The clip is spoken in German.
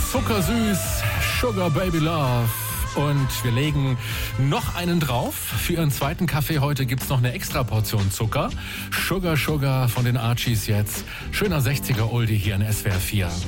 Zuckersüß, Sugar Baby Love. Und wir legen noch einen drauf. Für Ihren zweiten Kaffee heute gibt's noch eine extra Portion Zucker. Sugar Sugar von den Archies jetzt. Schöner 60er Oldie hier in SWR 4.